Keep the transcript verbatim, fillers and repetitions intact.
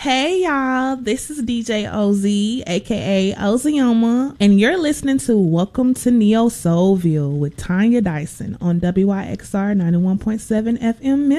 Hey y'all, this is D J O Z, aka Ozioma, and you're listening to Welcome to Neo Soulville with Tanya Dyson on W Y X R ninety-one point seven F M